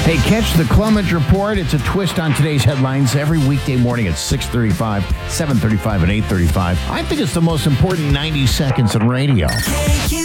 Hey, catch the Clemens Report. It's a twist on today's headlines every weekday morning at 6:35, 7:35, and 8:35. I think it's the most important 90 seconds in radio.